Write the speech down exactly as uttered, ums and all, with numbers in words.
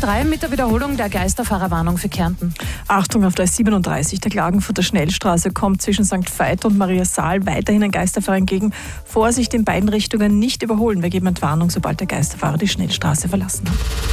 drei mit der Wiederholung der Geisterfahrerwarnung für Kärnten. Achtung auf der S siebenunddreißig, der Klagenfurter Schnellstraße kommt zwischen Sankt Veit und Mariasaal weiterhin ein Geisterfahrer entgegen. Vorsicht in beiden Richtungen, nicht überholen. Wir geben Entwarnung, sobald der Geisterfahrer die Schnellstraße verlassen hat.